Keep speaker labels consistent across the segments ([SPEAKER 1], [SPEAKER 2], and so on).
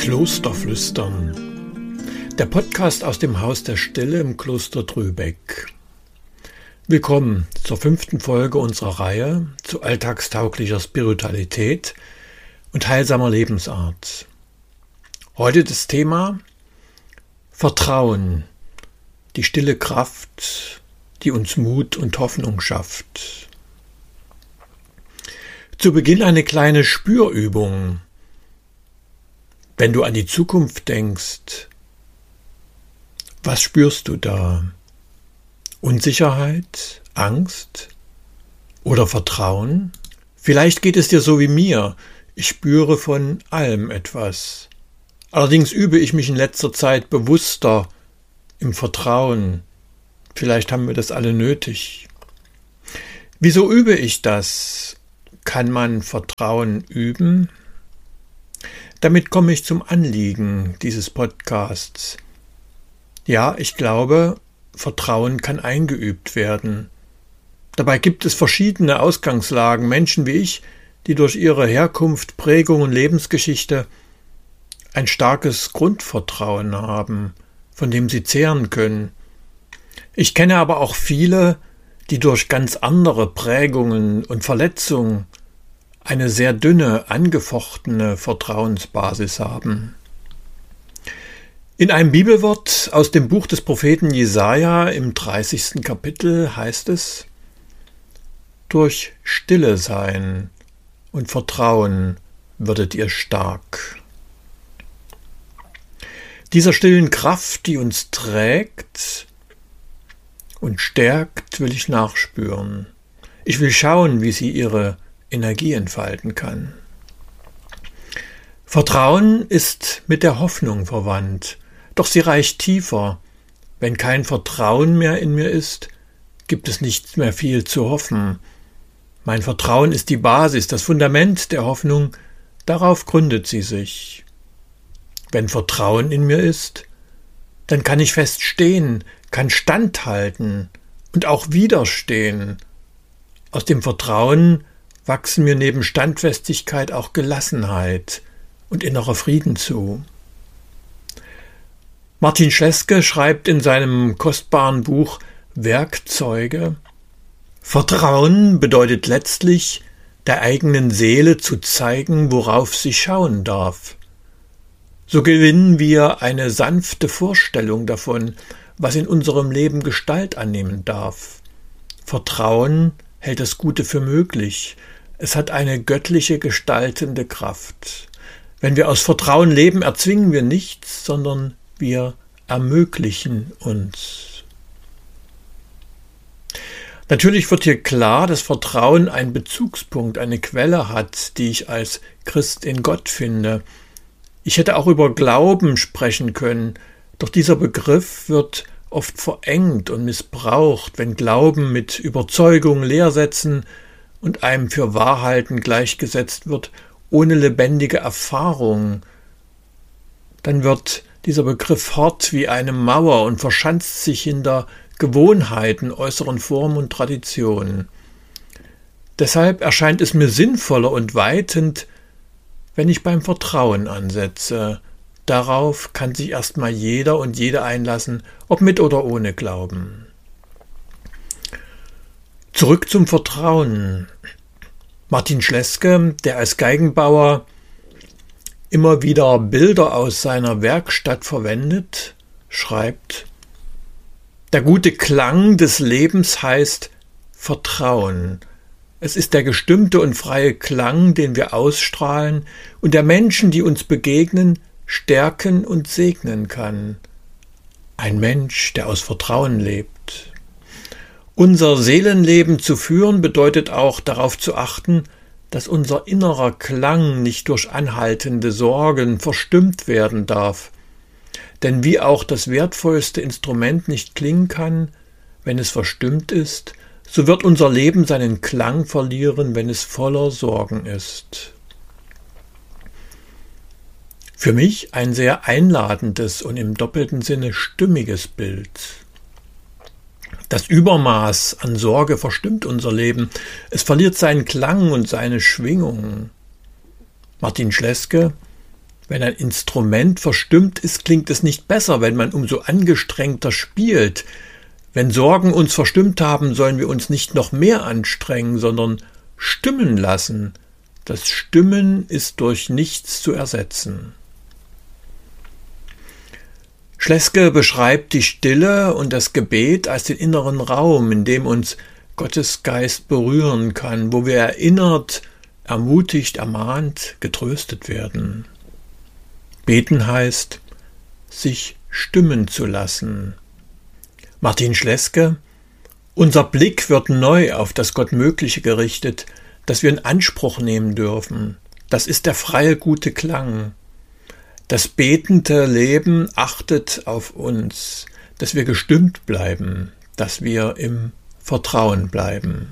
[SPEAKER 1] Klosterflüstern, der Podcast aus dem Haus der Stille im Kloster Trübeck. Willkommen zur 5. Folge unserer Reihe zu alltagstauglicher Spiritualität und heilsamer Lebensart. Heute das Thema Vertrauen, die stille Kraft, die uns Mut und Hoffnung schafft. Zu Beginn eine kleine Spürübung. Wenn du an die Zukunft denkst, was spürst du da? Unsicherheit, Angst oder Vertrauen? Vielleicht geht es dir so wie mir. Ich spüre von allem etwas. Allerdings übe ich mich in letzter Zeit bewusster im Vertrauen. Vielleicht haben wir das alle nötig. Wieso übe ich das? Kann man Vertrauen üben? Damit komme ich zum Anliegen dieses Podcasts. Ja, ich glaube, Vertrauen kann eingeübt werden. Dabei gibt es verschiedene Ausgangslagen, Menschen wie ich, die durch ihre Herkunft, Prägung und Lebensgeschichte ein starkes Grundvertrauen haben, von dem sie zehren können. Ich kenne aber auch viele, die durch ganz andere Prägungen und Verletzungen eine sehr dünne, angefochtene Vertrauensbasis haben. In einem Bibelwort aus dem Buch des Propheten Jesaja im 30. Kapitel heißt es: Durch Stille sein und Vertrauen würdet ihr stark. Dieser stillen Kraft, die uns trägt und stärkt, will ich nachspüren. Ich will schauen, wie sie ihre Energie entfalten kann. Vertrauen ist mit der Hoffnung verwandt, doch sie reicht tiefer. Wenn kein Vertrauen mehr in mir ist, gibt es nicht mehr viel zu hoffen. Mein Vertrauen ist die Basis, das Fundament der Hoffnung, darauf gründet sie sich. Wenn Vertrauen in mir ist, dann kann ich fest stehen, kann standhalten und auch widerstehen. Aus dem Vertrauen wachsen mir neben Standfestigkeit auch Gelassenheit und innerer Frieden zu. Martin Schleske schreibt in seinem kostbaren Buch Werkzeuge: Vertrauen bedeutet letztlich, der eigenen Seele zu zeigen, worauf sie schauen darf. So gewinnen wir eine sanfte Vorstellung davon, was in unserem Leben Gestalt annehmen darf. Vertrauen hält das Gute für möglich. Es hat eine göttliche gestaltende Kraft. Wenn wir aus Vertrauen leben, erzwingen wir nichts, sondern wir ermöglichen uns. Natürlich wird hier klar, dass Vertrauen einen Bezugspunkt, eine Quelle hat, die ich als Christ in Gott finde. Ich hätte auch über Glauben sprechen können, doch dieser Begriff wird oft verengt und missbraucht, wenn Glauben mit Überzeugung, Lehrsätzen und einem für Wahrhalten gleichgesetzt wird, ohne lebendige Erfahrung. Dann wird dieser Begriff hart wie eine Mauer und verschanzt sich hinter Gewohnheiten, äußeren Formen und Traditionen. Deshalb erscheint es mir sinnvoller und weitend, wenn ich beim Vertrauen ansetze. Darauf kann sich erstmal jeder und jede einlassen, ob mit oder ohne Glauben. Zurück zum Vertrauen. Martin Schleske, der als Geigenbauer immer wieder Bilder aus seiner Werkstatt verwendet, schreibt: Der gute Klang des Lebens heißt Vertrauen. Es ist der gestimmte und freie Klang, den wir ausstrahlen und der Menschen, die uns begegnen, stärken und segnen kann. Ein Mensch, der aus Vertrauen lebt. Unser Seelenleben zu führen bedeutet auch darauf zu achten, dass unser innerer Klang nicht durch anhaltende Sorgen verstimmt werden darf. Denn wie auch das wertvollste Instrument nicht klingen kann, wenn es verstimmt ist, so wird unser Leben seinen Klang verlieren, wenn es voller Sorgen ist. Für mich ein sehr einladendes und im doppelten Sinne stimmiges Bild. Das Übermaß an Sorge verstimmt unser Leben. Es verliert seinen Klang und seine Schwingung. Martin Schleske Wenn ein Instrument verstimmt ist, klingt es nicht besser, wenn man umso angestrengter spielt. Wenn Sorgen uns verstimmt haben, sollen wir uns nicht noch mehr anstrengen, sondern stimmen lassen. Das Stimmen ist durch nichts zu ersetzen. Schleske beschreibt die Stille und das Gebet als den inneren Raum, in dem uns Gottes Geist berühren kann, wo wir erinnert, ermutigt, ermahnt, getröstet werden. Beten heißt, sich stimmen zu lassen. Martin Schleske: Unser Blick wird neu auf das Gottmögliche gerichtet, das wir in Anspruch nehmen dürfen. Das ist der freie, gute Klang. Das betende Leben achtet auf uns, dass wir gestimmt bleiben, dass wir im Vertrauen bleiben.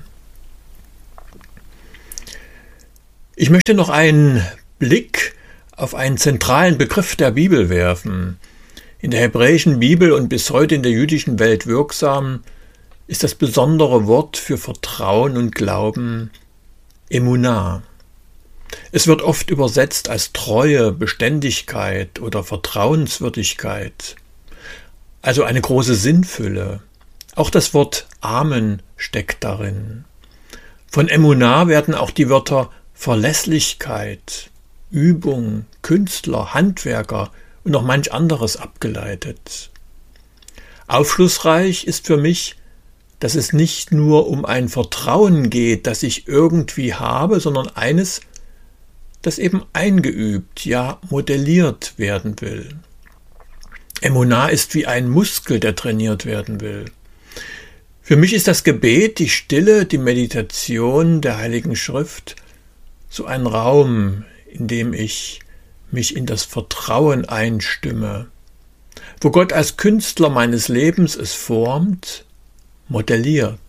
[SPEAKER 1] Ich möchte noch einen Blick auf einen zentralen Begriff der Bibel werfen. In der hebräischen Bibel und bis heute in der jüdischen Welt wirksam ist das besondere Wort für Vertrauen und Glauben Emunah. Es wird oft übersetzt als Treue, Beständigkeit oder Vertrauenswürdigkeit, also eine große Sinnfülle. Auch das Wort Amen steckt darin. Von Emunah werden auch die Wörter Verlässlichkeit, Übung, Künstler, Handwerker und noch manch anderes abgeleitet. Aufschlussreich ist für mich, dass es nicht nur um ein Vertrauen geht, das ich irgendwie habe, sondern eines, das eben eingeübt, ja modelliert werden will. Emunah ist wie ein Muskel, der trainiert werden will. Für mich ist das Gebet, die Stille, die Meditation der Heiligen Schrift so ein Raum, in dem ich mich in das Vertrauen einstimme, wo Gott als Künstler meines Lebens es formt, modelliert.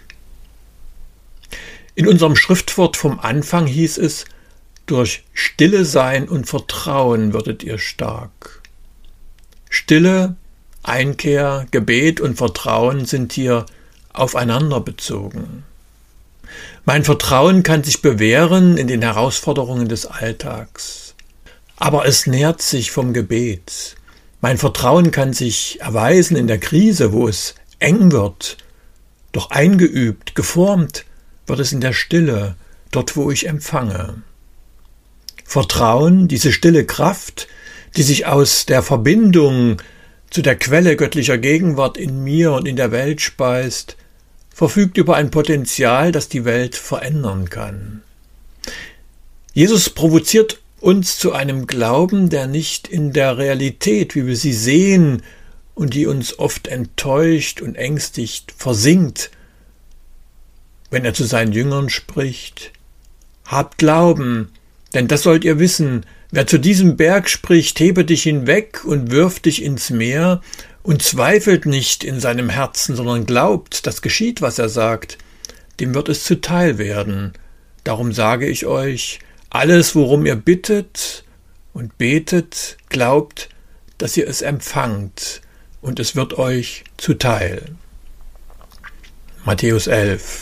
[SPEAKER 1] In unserem Schriftwort vom Anfang hieß es: Durch Stille sein und Vertrauen würdet ihr stark. Stille, Einkehr, Gebet und Vertrauen sind hier aufeinander bezogen. Mein Vertrauen kann sich bewähren in den Herausforderungen des Alltags, aber es nährt sich vom Gebet. Mein Vertrauen kann sich erweisen in der Krise, wo es eng wird, doch eingeübt, geformt wird es in der Stille, dort wo ich empfange. Vertrauen, diese stille Kraft, die sich aus der Verbindung zu der Quelle göttlicher Gegenwart in mir und in der Welt speist, verfügt über ein Potenzial, das die Welt verändern kann. Jesus provoziert uns zu einem Glauben, der nicht in der Realität, wie wir sie sehen und die uns oft enttäuscht und ängstigt, versinkt, wenn er zu seinen Jüngern spricht: Habt Glauben, denn das sollt ihr wissen, wer zu diesem Berg spricht, hebe dich hinweg und wirf dich ins Meer, und zweifelt nicht in seinem Herzen, sondern glaubt, dass geschieht, was er sagt, dem wird es zuteil werden. Darum sage ich euch, alles, worum ihr bittet und betet, glaubt, dass ihr es empfangt, und es wird euch zuteil. Matthäus 11.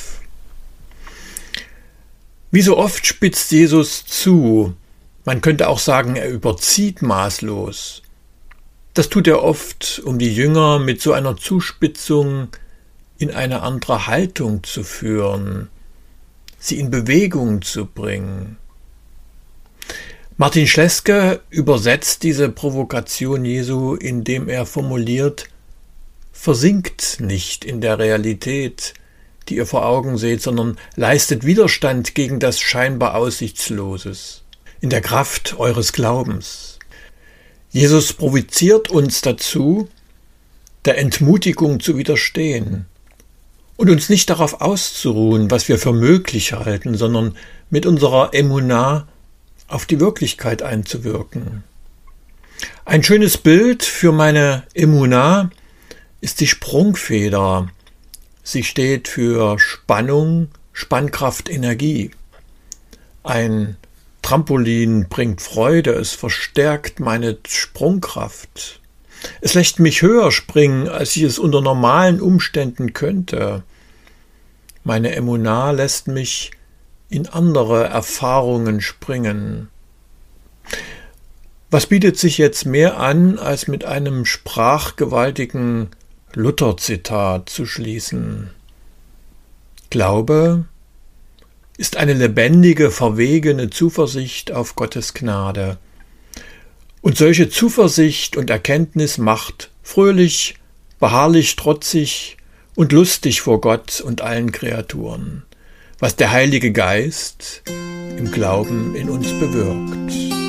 [SPEAKER 1] Wie so oft spitzt Jesus zu. Man könnte auch sagen, er überzieht maßlos. Das tut er oft, um die Jünger mit so einer Zuspitzung in eine andere Haltung zu führen, sie in Bewegung zu bringen. Martin Schleske übersetzt diese Provokation Jesu, indem er formuliert: Versinkt nicht in der Realität, die ihr vor Augen seht, sondern leistet Widerstand gegen das scheinbar Aussichtsloses, in der Kraft eures Glaubens. Jesus provoziert uns dazu, der Entmutigung zu widerstehen und uns nicht darauf auszuruhen, was wir für möglich halten, sondern mit unserer Emunah auf die Wirklichkeit einzuwirken. Ein schönes Bild für meine Emunah ist die Sprungfeder. Sie steht für Spannung, Spannkraft, Energie. Ein Trampolin bringt Freude, es verstärkt meine Sprungkraft. Es lässt mich höher springen, als ich es unter normalen Umständen könnte. Meine Emunah lässt mich in andere Erfahrungen springen. Was bietet sich jetzt mehr an, als mit einem sprachgewaltigen Luther-Zitat zu schließen? Glaube ist eine lebendige, verwegene Zuversicht auf Gottes Gnade. Und solche Zuversicht und Erkenntnis macht fröhlich, beharrlich, trotzig und lustig vor Gott und allen Kreaturen, was der Heilige Geist im Glauben in uns bewirkt.